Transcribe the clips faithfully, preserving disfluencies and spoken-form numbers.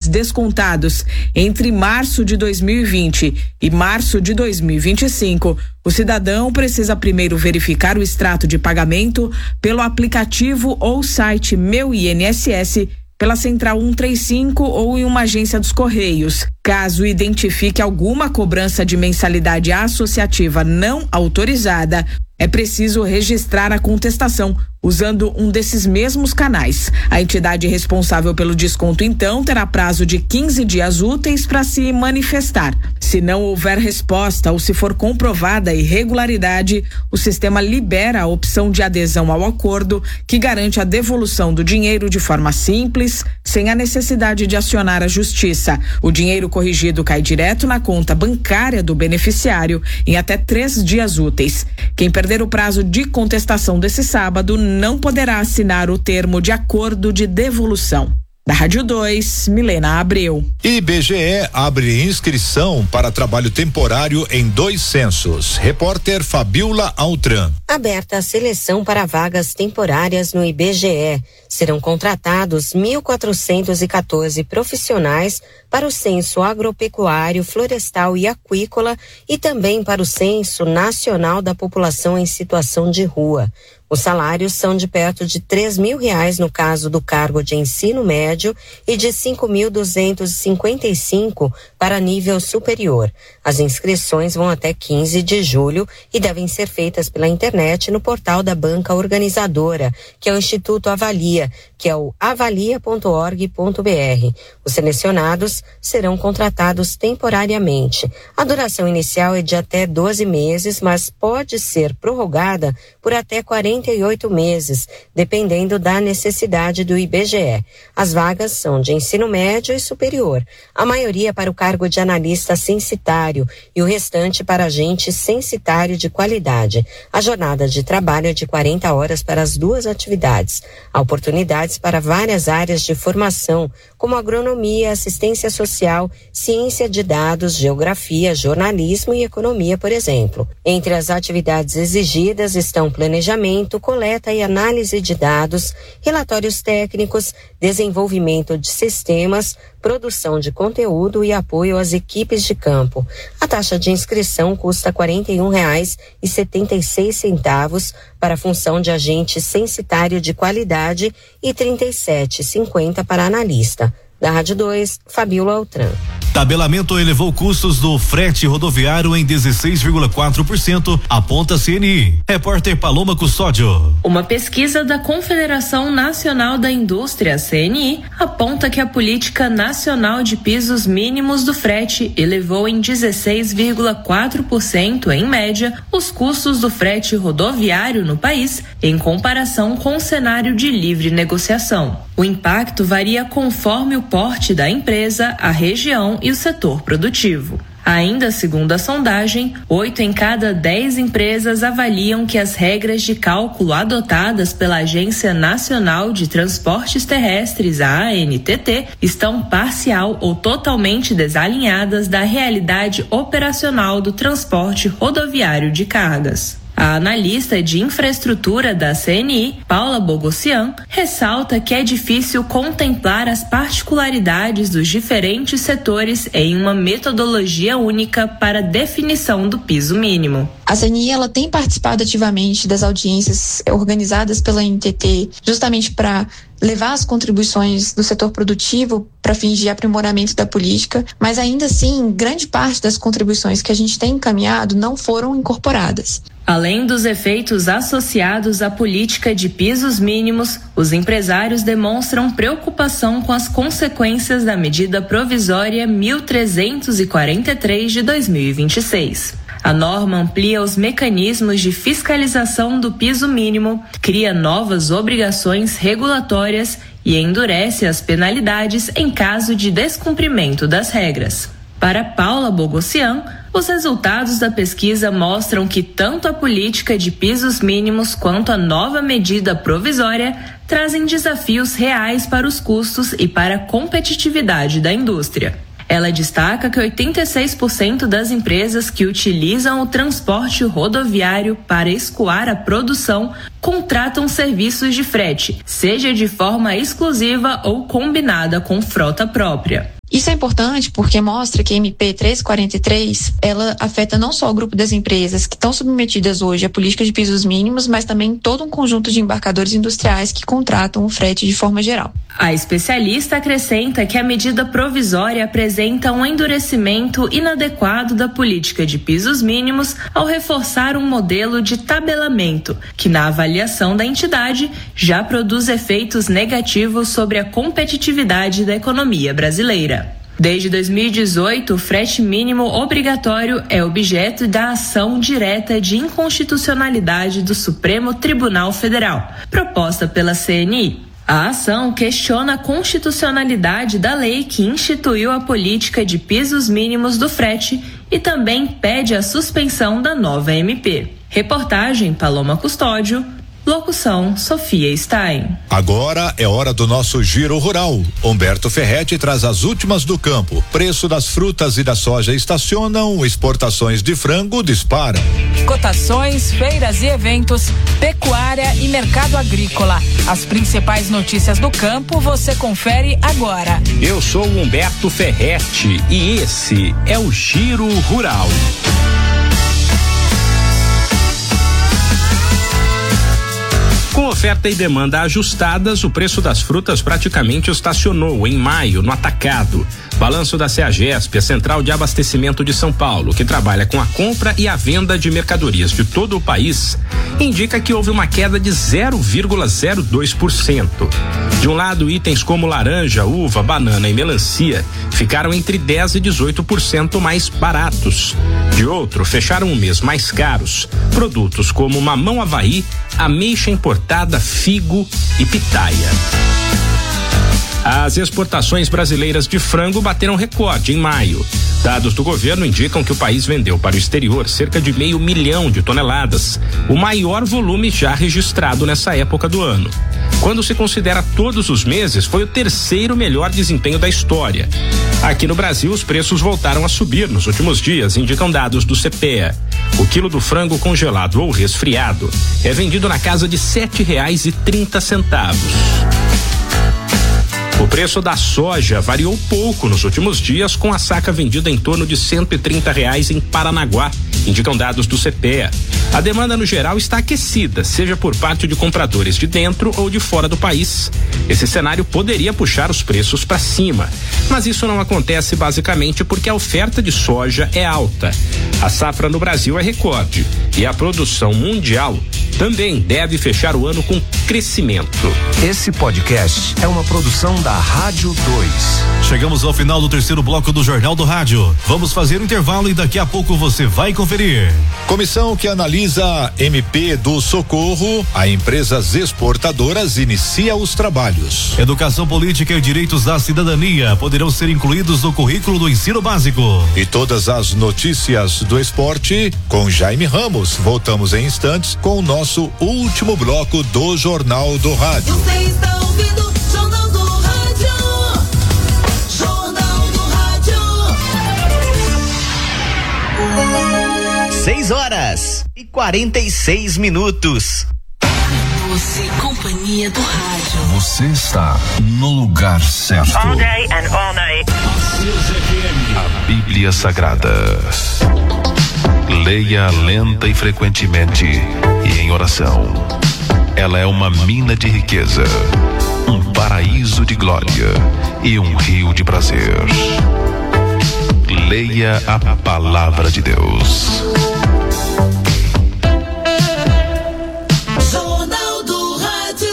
descontados entre março de dois mil e vinte e março de dois mil e vinte e cinco, o cidadão precisa primeiro verificar o extrato de pagamento pelo aplicativo ou site Meu I N S S, pela Central cento e trinta e cinco ou em uma agência dos Correios. Caso identifique alguma cobrança de mensalidade associativa não autorizada, é preciso registrar a contestação usando um desses mesmos canais. A entidade responsável pelo desconto, então, terá prazo de quinze dias úteis para se manifestar. Se não houver resposta ou se for comprovada irregularidade, o sistema libera a opção de adesão ao acordo, que garante a devolução do dinheiro de forma simples, sem a necessidade de acionar a justiça. O dinheiro corrigido cai direto na conta bancária do beneficiário em até três dias úteis. Quem perder o prazo de contestação desse sábado não poderá assinar o termo de acordo de devolução. Da Rádio dois, Milena Abreu. I B G E abre inscrição para trabalho temporário em dois censos. Repórter Fabiola Altran. Aberta a seleção para vagas temporárias no I B G E. Serão contratados mil quatrocentos e quatorze profissionais para o Censo Agropecuário, Florestal e Aquícola e também para o Censo Nacional da População em Situação de Rua. Os salários são de perto de três mil reais no caso do cargo de ensino médio e de cinco mil duzentos e cinquenta e cinco para nível superior. As inscrições vão até quinze de julho e devem ser feitas pela internet no portal da banca organizadora, que é o Instituto Avalia, que é o avalia ponto org ponto br. Os selecionados serão contratados temporariamente. A duração inicial é de até doze meses, mas pode ser prorrogada por até quarenta e oito meses, dependendo da necessidade do I B G E. As vagas são de ensino médio e superior, a maioria para o cargo de analista censitário e o restante para agente censitário de qualidade. A jornada de trabalho é de quarenta horas para as duas atividades. Há oportunidades para várias áreas de formação, como agronomia, assistência social, ciência de dados, geografia, jornalismo e economia, por exemplo. Entre as atividades exigidas estão planejamento, coleta e análise de dados, relatórios técnicos, desenvolvimento de sistemas, produção de conteúdo e apoio às equipes de campo. A taxa de inscrição custa quarenta e um reais e setenta e seis centavos para a função de agente censitário de qualidade e trinta e sete reais e cinquenta centavos para analista. Da Rádio dois, Fabiola Altran. Tabelamento elevou custos do frete rodoviário em dezesseis vírgula quatro por cento, aponta C N I. Repórter Paloma Custódio. Uma pesquisa da Confederação Nacional da Indústria, C N I, aponta que a política nacional de pisos mínimos do frete elevou em dezesseis vírgula quatro por cento, em média, os custos do frete rodoviário no país, em comparação com o cenário de livre negociação. O impacto varia conforme o porte da empresa, a região e o setor produtivo. Ainda segundo a sondagem, oito em cada dez empresas avaliam que as regras de cálculo adotadas pela Agência Nacional de Transportes Terrestres, a A N T T, estão parcial ou totalmente desalinhadas da realidade operacional do transporte rodoviário de cargas. A analista de infraestrutura da C N I, Paula Bogossian, ressalta que é difícil contemplar as particularidades dos diferentes setores em uma metodologia única para definição do piso mínimo. A C N I ela tem participado ativamente das audiências organizadas pela A N T T, justamente para levar as contribuições do setor produtivo para fins de aprimoramento da política, mas ainda assim, grande parte das contribuições que a gente tem encaminhado não foram incorporadas. Além dos efeitos associados à política de pisos mínimos, os empresários demonstram preocupação com as consequências da medida provisória mil trezentos e quarenta e três de dois mil e vinte e seis. A norma amplia os mecanismos de fiscalização do piso mínimo, cria novas obrigações regulatórias e endurece as penalidades em caso de descumprimento das regras. Para Paula Bogossian, os resultados da pesquisa mostram que tanto a política de pisos mínimos quanto a nova medida provisória trazem desafios reais para os custos e para a competitividade da indústria. Ela destaca que oitenta e seis por cento das empresas que utilizam o transporte rodoviário para escoar a produção contratam serviços de frete, seja de forma exclusiva ou combinada com frota própria. Isso é importante porque mostra que a M P trezentos e quarenta e três, ela afeta não só o grupo das empresas que estão submetidas hoje à política de pisos mínimos, mas também todo um conjunto de embarcadores industriais que contratam o frete de forma geral. A especialista acrescenta que a medida provisória apresenta um endurecimento inadequado da política de pisos mínimos ao reforçar um modelo de tabelamento, que na avaliação da entidade já produz efeitos negativos sobre a competitividade da economia brasileira. Desde dois mil e dezoito, o frete mínimo obrigatório é objeto da ação direta de inconstitucionalidade do Supremo Tribunal Federal, proposta pela C N I. A ação questiona a constitucionalidade da lei que instituiu a política de pisos mínimos do frete e também pede a suspensão da nova M P. Reportagem Paloma Custódio. Locução Sofia Stein. Agora é hora do nosso Giro Rural. Humberto Ferretti traz as últimas do campo. Preço das frutas e da soja estacionam, exportações de frango disparam. Cotações, feiras e eventos, pecuária e mercado agrícola. As principais notícias do campo você confere agora. Eu sou o Humberto Ferretti e esse é o Giro Rural. Com oferta e demanda ajustadas, o preço das frutas praticamente estacionou em maio no atacado. Balanço da CEAGESP, a Central de Abastecimento de São Paulo, que trabalha com a compra e a venda de mercadorias de todo o país, indica que houve uma queda de zero vírgula zero dois por cento. De um lado, itens como laranja, uva, banana e melancia ficaram entre dez e dezoito por cento mais baratos. De outro, fecharam o mês mais caros. Produtos como mamão Havaí, ameixa importada, figo e pitaia. As exportações brasileiras de frango bateram recorde em maio. Dados do governo indicam que o país vendeu para o exterior cerca de meio milhão de toneladas, o maior volume já registrado nessa época do ano. Quando se considera todos os meses, foi o terceiro melhor desempenho da história. Aqui no Brasil, os preços voltaram a subir nos últimos dias, indicam dados do CEPEA. O quilo do frango congelado ou resfriado é vendido na casa de sete reais e trinta centavos. O preço da soja variou pouco nos últimos dias, com a saca vendida em torno de cento e trinta reais em Paranaguá, indicam dados do CEPEA. A demanda no geral está aquecida, seja por parte de compradores de dentro ou de fora do país. Esse cenário poderia puxar os preços para cima, mas isso não acontece basicamente porque a oferta de soja é alta. A safra no Brasil é recorde e a produção mundial também deve fechar o ano com crescimento. Esse podcast é uma produção da Rádio dois. Chegamos ao final do terceiro bloco do Jornal do Rádio. Vamos fazer um intervalo e daqui a pouco você vai conferir. Comissão que analisa M P do Socorro a empresas exportadoras inicia os trabalhos. Educação política e direitos da cidadania poderão ser incluídos no currículo do ensino básico. E todas as notícias do esporte com Jaime Ramos. Voltamos em instantes com o nosso último bloco do Jornal do Rádio. Você está ouvindo Jornal do Rádio. Jornal do Rádio. Seis horas e quarenta e seis minutos. Doce companhia do rádio. Você está no lugar certo. All day and all night. A Bíblia Sagrada. Leia lenta e frequentemente e em oração. Ela é uma mina de riqueza, um paraíso de glória e um rio de prazer. Leia a palavra de Deus. Jornal do Rádio.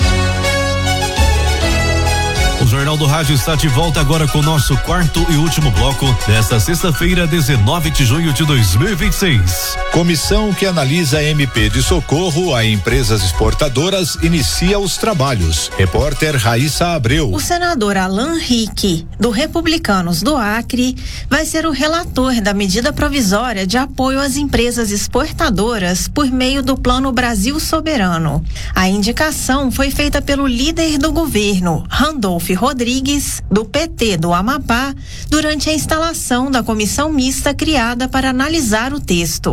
O Jornal do Rádio está de volta agora com o nosso quarto e último bloco desta sexta-feira, dezenove de junho de dois mil e vinte e seis. Comissão que analisa M P de socorro a empresas exportadoras inicia os trabalhos. Repórter Raíssa Abreu. O senador Alan Rick, do Republicanos do Acre, vai ser o relator da medida provisória de apoio às empresas exportadoras por meio do Plano Brasil Soberano. A indicação foi feita pelo líder do governo, Randolph Rodrigues, do P T do Amapá, durante a instalação da comissão mista criada para analisar o texto.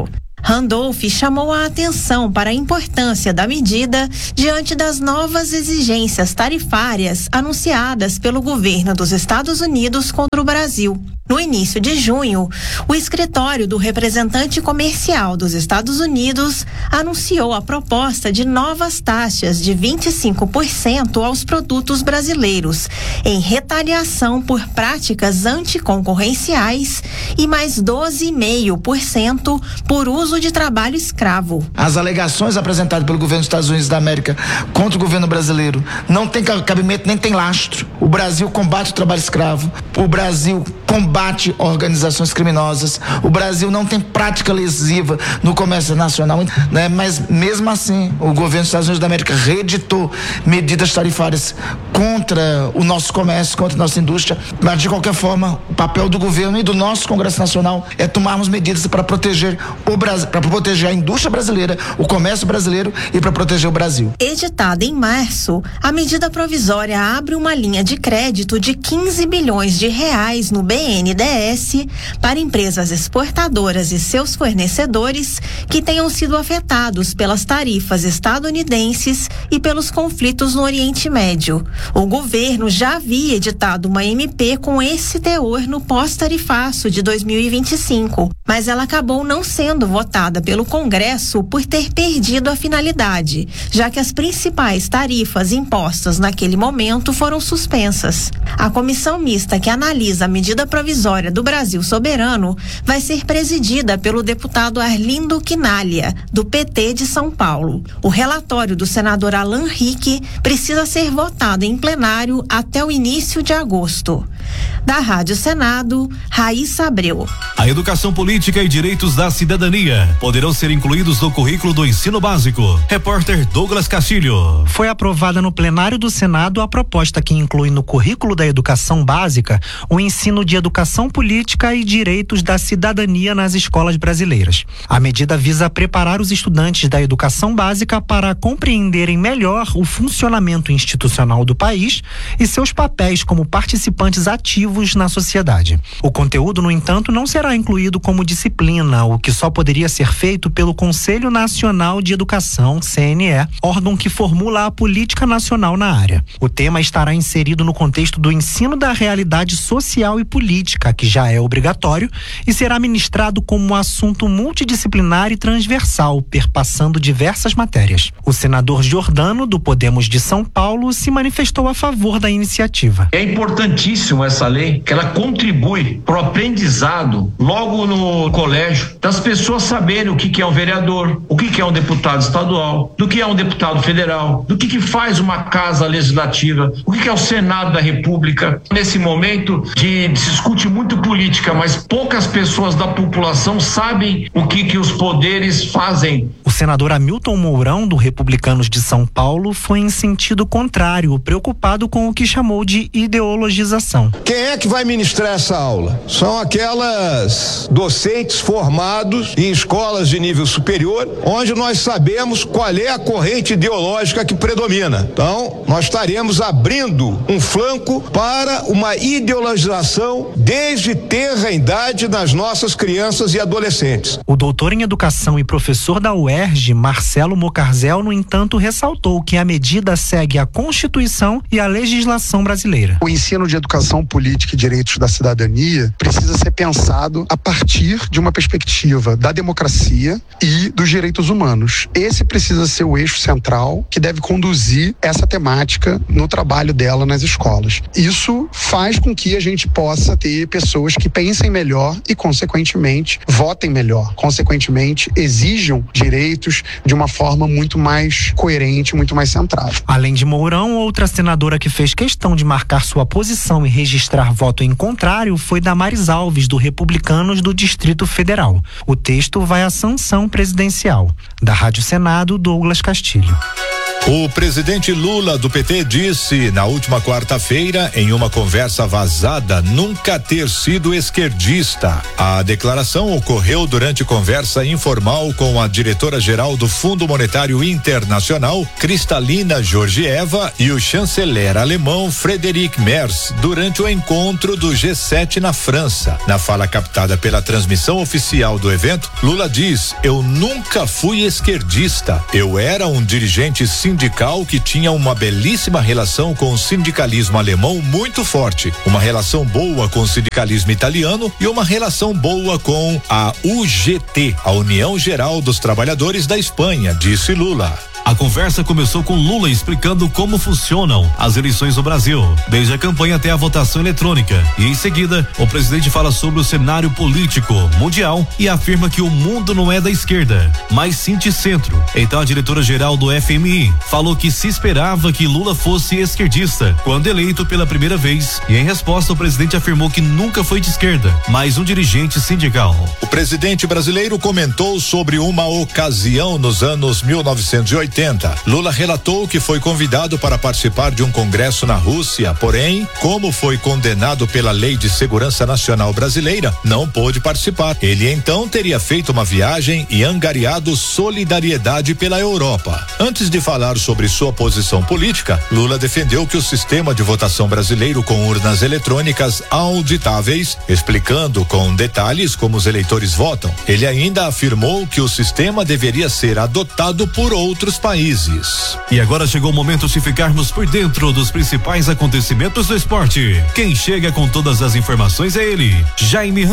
Randolph chamou a atenção para a importância da medida diante das novas exigências tarifárias anunciadas pelo governo dos Estados Unidos contra o Brasil. No início de junho, o escritório do representante comercial dos Estados Unidos anunciou a proposta de novas taxas de vinte e cinco por cento aos produtos brasileiros, em retaliação por práticas anticoncorrenciais, e mais doze vírgula cinco por cento por uso de trabalho escravo. As alegações apresentadas pelo governo dos Estados Unidos da América contra o governo brasileiro não tem cabimento, nem tem lastro. O Brasil combate o trabalho escravo, o Brasil combate organizações criminosas, o Brasil não tem prática lesiva no comércio nacional, né? Mas mesmo assim, o governo dos Estados Unidos da América reeditou medidas tarifárias contra o nosso comércio, contra a nossa indústria. Mas de qualquer forma, o papel do governo e do nosso Congresso Nacional é tomarmos medidas para proteger o Brasil, para proteger a indústria brasileira, o comércio brasileiro e para proteger o Brasil. Editada em março, a medida provisória abre uma linha de crédito de quinze bilhões de reais no B N D E S para empresas exportadoras e seus fornecedores que tenham sido afetados pelas tarifas estadunidenses e pelos conflitos no Oriente Médio. O governo já havia editado uma M P com esse teor no pós-tarifaço de dois mil e vinte e cinco, mas ela acabou não sendo votada pelo Congresso por ter perdido a finalidade, já que as principais tarifas impostas naquele momento foram suspensas. A comissão mista que analisa a medida provisória do Brasil Soberano vai ser presidida pelo deputado Arlindo Quinalha, do P T de São Paulo. O relatório do senador Alan Rick precisa ser votado em plenário até o início de agosto. Da Rádio Senado, Raíssa Abreu. A educação política e direitos da cidadania poderão ser incluídos no currículo do ensino básico. Repórter Douglas Castilho. Foi aprovada no plenário do Senado a proposta que inclui no currículo da educação básica o ensino de educação política e direitos da cidadania nas escolas brasileiras. A medida visa preparar os estudantes da educação básica para compreenderem melhor o funcionamento institucional do país e seus papéis como participantes ativos na sociedade. O conteúdo, no entanto, não será incluído como disciplina, o que só poderia ser feito pelo Conselho Nacional de Educação, C N E, órgão que formula a política nacional na área. O tema estará inserido no contexto do ensino da realidade social e política, que já é obrigatório, e será ministrado como um assunto multidisciplinar e transversal, perpassando diversas matérias. O senador Giordano, do Podemos de São Paulo, se manifestou a favor da iniciativa. É importantíssimo essa lei, que ela contribui para o aprendizado logo no colégio, das pessoas saberem o que, que é um vereador, o que, que é um deputado estadual, do que é um deputado federal, do que, que faz uma casa legislativa, o que, que é o Senado da República. Nesse momento de, de se discute muito política, mas poucas pessoas da população sabem o que, que os poderes fazem. O senador Hamilton Mourão, do Republicanos de São Paulo, foi em sentido contrário, preocupado com o que chamou de ideologização. Quem é que vai ministrar essa aula? São aquelas docentes formados em escolas de nível superior, onde nós sabemos qual é a corrente ideológica que predomina. Então, nós estaremos abrindo um flanco para uma ideologização desde tenra idade nas nossas crianças e adolescentes. O doutor em educação e professor da U E R J, Marcelo Mocarzel, no entanto, ressaltou que a medida segue a Constituição e a legislação brasileira. O ensino de educação política e direitos da cidadania precisa ser pensado a partir de uma perspectiva da democracia e dos direitos humanos. Esse precisa ser o eixo central que deve conduzir essa temática no trabalho dela nas escolas. Isso faz com que a gente possa ter pessoas que pensem melhor e, consequentemente, votem melhor. Consequentemente, exijam direitos de uma forma muito mais coerente, muito mais centrada. Além de Mourão, outra senadora que fez questão de marcar sua posição e registrar voto em contrário foi Damares Alves, do Republicanos do Distrito Federal. O texto vai à sanção presidencial. Da Rádio Senado, Douglas Castilho. O presidente Lula do P T disse na última quarta-feira, em uma conversa vazada, nunca ter sido esquerdista. A declaração ocorreu durante conversa informal com a diretora-geral do Fundo Monetário Internacional, Kristalina Georgieva, e o chanceler alemão Friedrich Merz, durante o encontro do G sete na França. Na fala captada pela transmissão oficial do evento, Lula diz: "Eu nunca fui esquerdista. Eu era um dirigente sindical que tinha uma belíssima relação com o sindicalismo alemão muito forte, uma relação boa com o sindicalismo italiano e uma relação boa com a U G T, a União Geral dos Trabalhadores da Espanha", disse Lula. A conversa começou com Lula explicando como funcionam as eleições no Brasil, desde a campanha até a votação eletrônica. E em seguida, o presidente fala sobre o cenário político mundial e afirma que o mundo não é da esquerda, mas sim de centro. Então a diretora-geral do F M I falou que se esperava que Lula fosse esquerdista quando eleito pela primeira vez, e em resposta o presidente afirmou que nunca foi de esquerda, mas um dirigente sindical. O presidente brasileiro comentou sobre uma ocasião nos anos mil novecentos e oitenta. Lula relatou que foi convidado para participar de um congresso na Rússia, porém, como foi condenado pela Lei de Segurança Nacional Brasileira, não pôde participar. Ele então teria feito uma viagem e angariado solidariedade pela Europa. Antes de falar sobre sua posição política, Lula defendeu que o sistema de votação brasileiro com urnas eletrônicas auditáveis, explicando com detalhes como os eleitores votam. Ele ainda afirmou que o sistema deveria ser adotado por outros países. E agora chegou o momento de ficarmos por dentro dos principais acontecimentos do esporte. Quem chega com todas as informações é ele, Jaime